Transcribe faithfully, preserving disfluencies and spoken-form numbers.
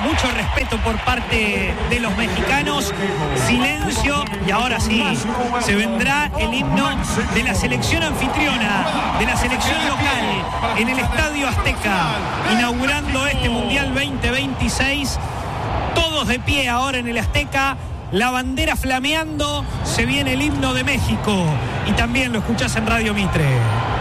mucho respeto por parte de los mexicanos, silencio, y ahora sí, se vendrá el himno de la selección anfitriona, de la selección local, en el Estadio Azteca, inaugurando este Mundial veinte veintiséis, todos de pie ahora en el Azteca, la bandera flameando, se viene el himno de México, y también lo escuchás en Radio Mitre.